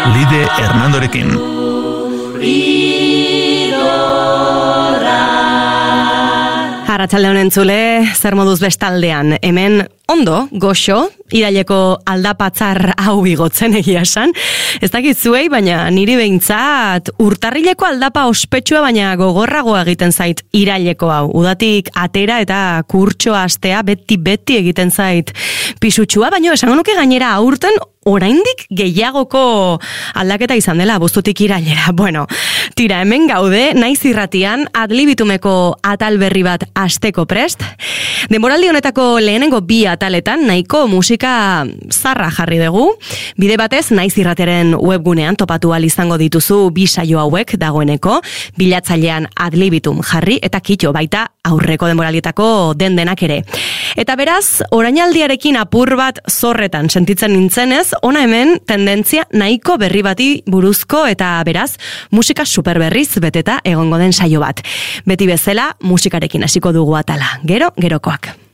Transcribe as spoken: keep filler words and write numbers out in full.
Lide Hernandorekin. Arratsalde honen entzule, zer moduz bestaldean, hemen ondo, goxo, iraileko aldapatzar hau bigotzen egia esan. Ez dakit zuei, baina niri behintzat urtarrileko aldapa ospetsua, baina gogorragoa egiten zait iraileko hau. Udatik atera eta kurtsoa astea beti-beti egiten zait pisutsua, baina esango nuke gainera aurten oraindik gehiagoko aldaketa izan dela abuztutik irailera. Bueno, tira, hemen gaude, naiz irratian adlibitumeko atal berri bat asteko prest. Denboraldi honetako lehenengo bi ataletan nahiko musika zarra jarri dugu. Bide batez, naiz irratiaren webgunean topatu ahal izango dituzu bi saio hauek dagoeneko, bilatzailean adlibitum jarri eta kitxo baita aurreko denboraldietako den denak ere. Eta beraz, orainaldiarekin apur bat zorretan sentitzen nintzenez, ona hemen tendentzia nahiko berri bati buruzko eta beraz, musika superberriz beteta egongo den saio bat. Beti bezala, musikarekin hasiko dugu atala. Gero, gerokoak.